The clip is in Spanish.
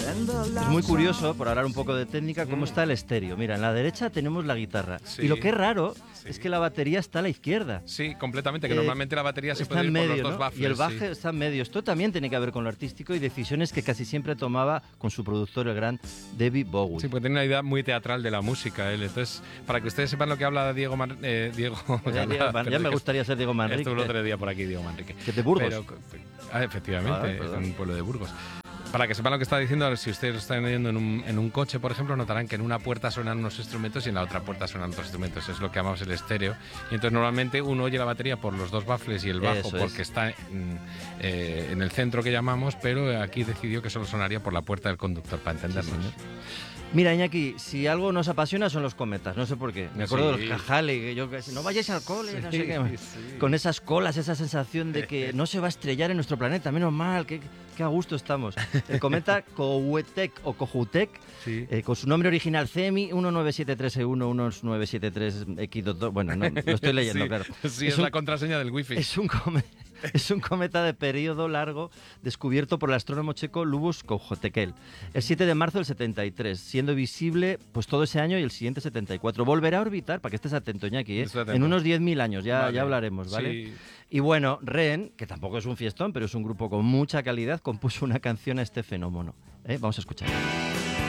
Es muy curioso, por hablar un poco de técnica, cómo está el estéreo. Mira, en la derecha tenemos la guitarra. Sí. Y lo que es raro es que la batería está a la izquierda. Sí, completamente, que normalmente la batería se está puede ir en medio, por los dos ¿no? baffles. Y el baje está en medio. Esto también tiene que ver con lo artístico y decisiones que casi siempre tomaba con su productor, el gran David Bowie. Sí, porque tiene una idea muy teatral de la música él. Entonces, para que ustedes sepan lo que habla Diego Ya me gustaría ser Diego Manrique. Estuvo el otro día por aquí, Diego Manrique. Que de Burgos. Efectivamente, es un pueblo de Burgos. Para que sepan lo que está diciendo, si ustedes lo están oyendo en un coche, por ejemplo, notarán que en una puerta suenan unos instrumentos y en la otra puerta suenan otros instrumentos. Es lo que llamamos el estéreo. Y entonces normalmente uno oye la batería por los dos baffles y el bajo porque está en el centro que llamamos, pero aquí decidió que solo sonaría por la puerta del conductor, para entendernos. Sí, mira, Iñaki, si algo nos apasiona son los cometas, no sé por qué. Me acuerdo de los Cajale, que yo no vayáis al cole, no sé qué. Sí. Con esas colas, esa sensación de que no se va a estrellar en nuestro planeta, menos mal, que a gusto estamos. El cometa Kohoutek o Kohoutek, con su nombre original CEMI 1973E11973X22. Bueno, no, lo estoy leyendo, claro. Sí, es la contraseña del wifi. Es un cometa de periodo largo descubierto por el astrónomo checo Lubos Kohoutek el 7 de marzo del 73, siendo visible pues todo ese año y el siguiente 74. Volverá a orbitar, para que estés atento, Iñaki, en unos 10.000 años, ya hablaremos, ¿vale? Sí. Y bueno, Ren, que tampoco es un fiestón, pero es un grupo con mucha calidad, compuso una canción a este fenómeno. Vamos a escuchar.